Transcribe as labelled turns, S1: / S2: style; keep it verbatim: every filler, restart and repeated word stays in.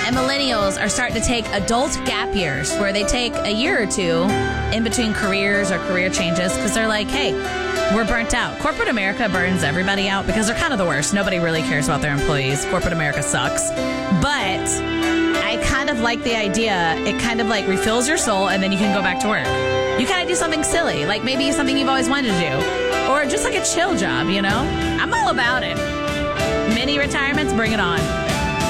S1: And millennials are starting to take adult gap years where they take a year or two in between careers or career changes because they're like, hey, we're burnt out. Corporate America burns everybody out because they're kind of the worst. Nobody really cares about their employees. Corporate America sucks. But I kind of like the idea. It kind of like refills your soul and then you can go back to work. You kind of do something silly, like maybe something you've always wanted to do. Or just like a chill job, you know? I'm all about it. Mini retirements, bring it on.